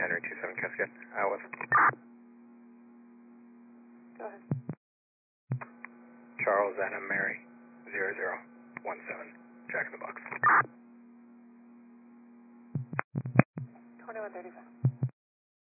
January 27 Cascade. Alice. Go ahead. Charles Anna Mary 0017. Jack in the Box. 2135.